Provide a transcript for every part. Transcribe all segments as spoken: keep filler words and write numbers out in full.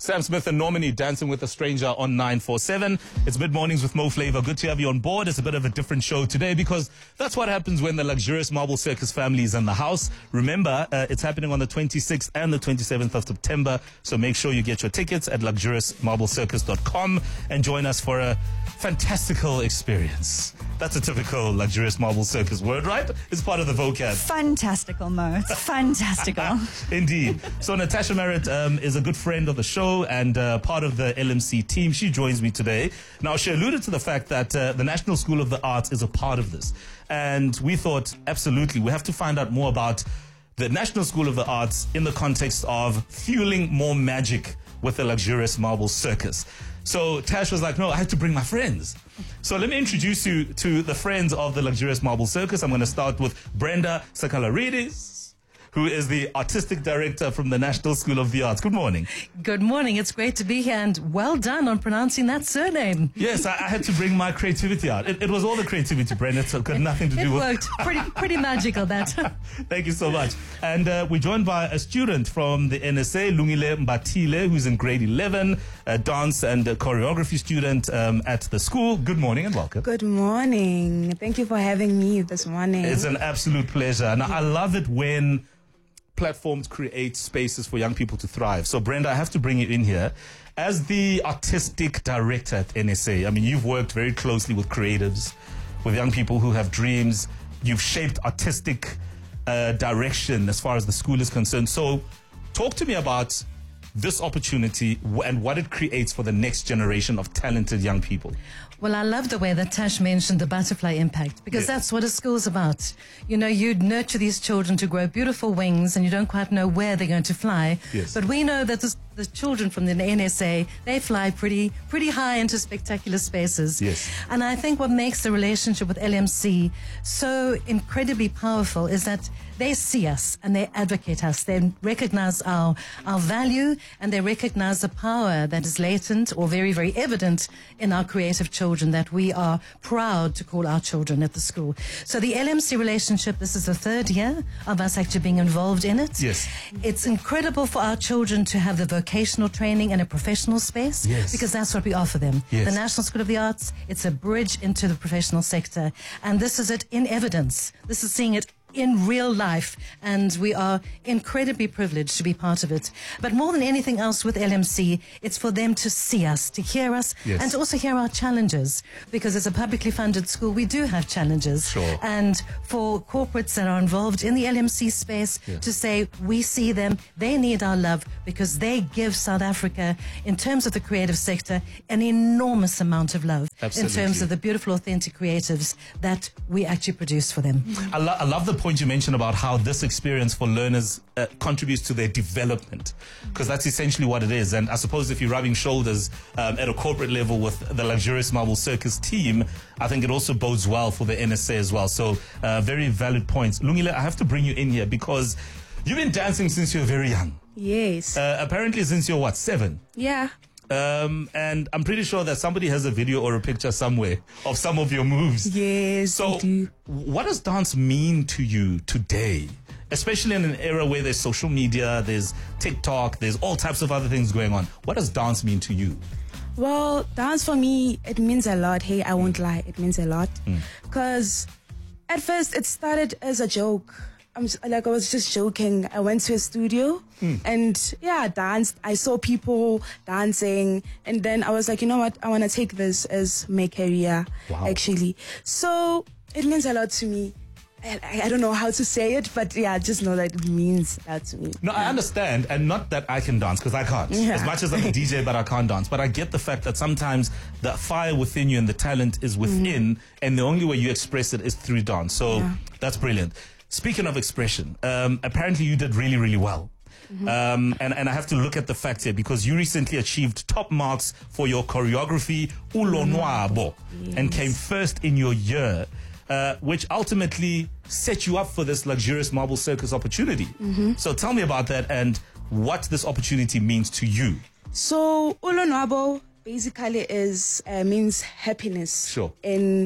Sam Smith and Normani dancing with a stranger on nine four seven. It's mid-mornings with Mo Flavor. Good to have you on board. It's a bit of a different show today because that's what happens when the luxurious Marble Circus family is in the house. Remember, uh, it's happening on the twenty-sixth and the twenty-seventh of September. So make sure you get your tickets at luxurious marble circus dot com and join us for a fantastical experience. That's a typical luxurious Marble Circus word, right? It's part of the vocab. Fantastical, Mo. It's fantastical. Indeed. So Natasha Merritt um, is a good friend of the show and uh, part of the L M C team. She joins me today. Now, she alluded to the fact that uh, the National School of the Arts is a part of this. And we thought, absolutely, we have to find out more about the National School of the Arts in the context of fueling more magic with the luxurious Marble Circus. So Tash was like, no, I have to bring my friends. So let me introduce you to the friends of the luxurious Marble Circus. I'm going to start with Brenda Sakalaridis, who is the artistic director from the National School of the Arts. Good morning. Good morning. It's great to be here and well done on pronouncing that surname. Yes, I, I had to bring my creativity out. It, it was all the creativity, Brenda. It's got nothing to do it with... It worked. Pretty, pretty magical, that. Thank you so much. And uh, we're joined by a student from the N S A, Lungile Mbatile, who's in grade eleven, a dance and a choreography student um, at the school. Good morning and welcome. Good morning. Thank you for having me this morning. It's an absolute pleasure. Now, I love it when platforms create spaces for young people to thrive. So, Brenda, I have to bring you in here. As the artistic director at N S A, I mean, you've worked very closely with creatives, with young people who have dreams. You've shaped artistic uh, direction as far as the school is concerned. So, talk to me about this opportunity and what it creates for the next generation of talented young people. Well, I love the way that Tash mentioned the butterfly impact, because yes. that's what a school's about. You know, you nurture these children to grow beautiful wings and you don't quite know where they're going to fly. Yes. But we know that the, the children from the N S A, they fly pretty, pretty high into spectacular spaces. Yes. And I think what makes the relationship with L M C so incredibly powerful is that they see us and they advocate us. They recognize our, our value and they recognize the power that is latent or very, very evident in our creative children that we are proud to call our children at the school. So the L M C relationship, this is the third year of us actually being involved in it. Yes. It's incredible for our children to have the vocational training in a professional space, yes. because that's what we offer them. Yes. The National School of the Arts, it's a bridge into the professional sector. And this is it in evidence. This is seeing it in real life, and we are incredibly privileged to be part of it. But more than anything else with L M C, it's for them to see us, to hear us, yes. and to also hear our challenges, because as a publicly funded school, we do have challenges. Sure. And for corporates that are involved in the L M C space, yeah. to say, we see them, they need our love, because they give South Africa, in terms of the creative sector, an enormous amount of love. Absolutely. In terms of the beautiful, authentic creatives that we actually produce for them. I, lo- I love the point you mentioned about how this experience for learners uh, contributes to their development, because that's essentially what it is. And I suppose if you're rubbing shoulders um, at a corporate level with the luxurious Marble Circus team, I think it also bodes well for the N S A as well. So uh, very valid points. Lungile, I have to bring you in here because you've been dancing since you're very young. Yes. Uh, apparently since you're what, seven? Yeah. Um, and I'm pretty sure that somebody has a video or a picture somewhere of some of your moves. Yes, so I do. What does dance mean to you today? Especially in an era where there's social media, there's TikTok, there's all types of other things going on. What does dance mean to you? Well, dance for me, it means a lot. Hey, I won't lie. It means a lot. Because mm. at first it started as a joke. I'm like, I was just joking. I went to a studio mm. and yeah, I danced. I saw people dancing. And then I was like, you know what? I want to take this as my career, wow. actually. So it means a lot to me. I, I don't know how to say it, but yeah, just know that it means that to me. No, yeah. I understand. And not that I can dance, because I can't. Yeah. As much as I'm a D J, but I can't dance. But I get the fact that sometimes the fire within you and the talent is within, mm. and the only way you express it is through dance. So yeah. that's brilliant. Speaking of expression, um, apparently you did really, really well. Mm-hmm. Um, and, and I have to look at the facts here because you recently achieved top marks for your choreography, Ulonwabo, yes. and came first in your year, uh, which ultimately set you up for this luxurious Marble Circus opportunity. Mm-hmm. So tell me about that and what this opportunity means to you. So Ulonwabo basically is uh, means happiness sure. in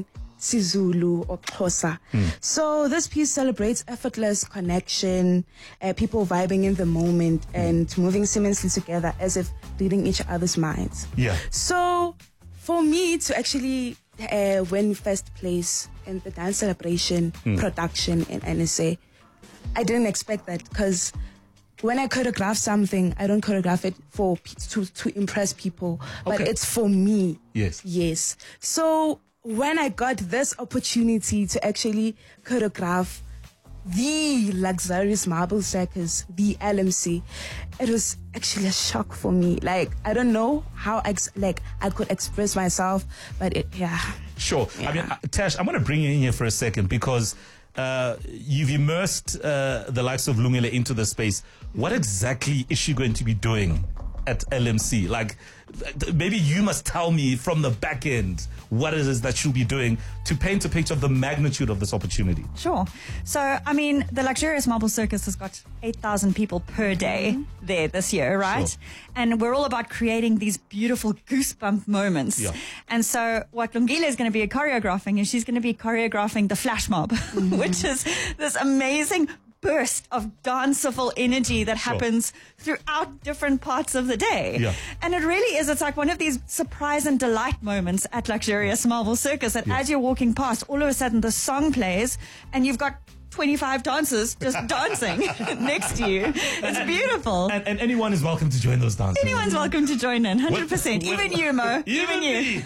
Sizulu or Xhosa. So this piece celebrates effortless connection, uh, people vibing in the moment and moving seamlessly together as if reading each other's minds. Yeah. So for me to actually uh, win first place in the dance celebration production in N S A, I didn't expect that, because when I choreograph something, I don't choreograph it for pe- to to impress people, but Okay. it's for me. Yes. Yes. So when I got this opportunity to actually choreograph the luxurious marble circus, the L M C, it was actually a shock for me. Like, I don't know how I ex- like I could express myself, but it, yeah. Sure. I mean, uh, Tash, I'm going to bring you in here for a second because uh, you've immersed uh, the likes of Lungile into the space. What exactly is she going to be doing at L M C? Like, th- maybe you must tell me from the back end what it is that she'll be doing to paint a picture of the magnitude of this opportunity. Sure. So, I mean, the Luxurious Marble Circus has got eight thousand people per day there this year, right? Sure. And we're all about creating these beautiful goosebump moments. Yeah. And so what Lungile is going to be choreographing is she's going to be choreographing the flash mob, which is this amazing burst of danceable energy that Sure. happens throughout different parts of the day. Yeah. And it really is, it's like one of these surprise and delight moments at Luxurious Marble Circus that Yeah. as you're walking past, all of a sudden the song plays and you've got twenty-five dancers just dancing next to you. It's beautiful. And, and anyone is welcome to join those dances. Anyone's welcome to join in, one hundred percent. Well, Even you, Mo. Even Even you. me.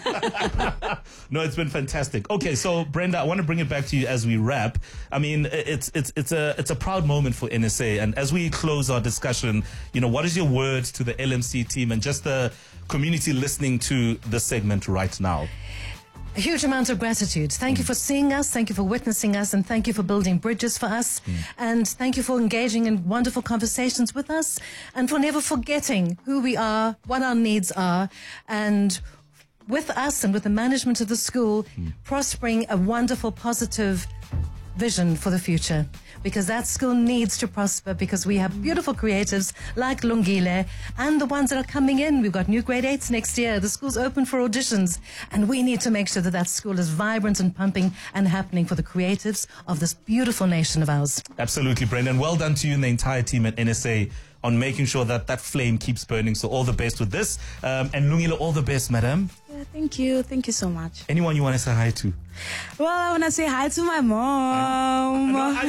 No, it's been fantastic. Okay, so Brenda, I want to bring it back to you as we wrap. I mean, it's it's it's a it's a proud moment for N S A, and as we close our discussion, you know, what is your word to the L M C team and just the community listening to this segment right now? A huge amount of gratitude. Thank you for seeing us. Thank you for witnessing us. And thank you for building bridges for us. And thank you for engaging in wonderful conversations with us. And for never forgetting who we are, what our needs are. And with us and with the management of the school, prospering a wonderful, positive vision for the future. Because that school needs to prosper, because we have beautiful creatives like Lungile and the ones that are coming in. We've got new grade eights next year. The school's open for auditions, and we need to make sure that that school is vibrant and pumping and happening for the creatives of this beautiful nation of ours. Absolutely, Brendan. Well done to you and the entire team at N S A on making sure that that flame keeps burning. So all the best with this. Um, and Lungile, all the best, madam. Yeah, thank you. Thank you so much. Anyone you want to say hi to? Well, I want to say hi to my mom. I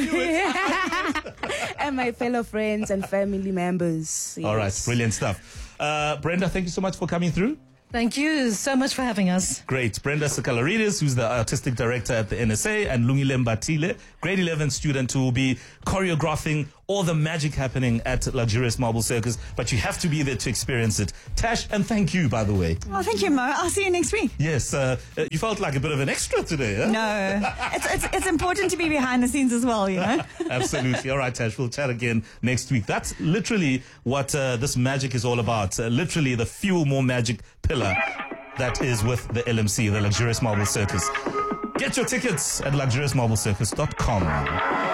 knew it. And my fellow friends and family members. All right, Yes. brilliant stuff. Uh, Brenda, thank you so much for coming through. Thank you so much for having us. Great. Brenda Sakalaridis, who's the artistic director at the N S A, and Lungile Mbatile, grade eleven student who will be choreographing all the magic happening at Luxurious Marble Circus. But you have to be there to experience it. Tash, and thank you, by the way. Oh, thank you, Mo. I'll see you next week. Yes, uh, uh, you felt like a bit of an extra today, huh? No, it's, it's, it's important to be behind the scenes as well, you know? Absolutely. All right, Tash, we'll chat again next week. That's literally what uh, this magic is all about. Uh, literally the fuel more magic pillar that is with the L M C, the Luxurious Marble Circus. Get your tickets at luxurious marble circus dot com.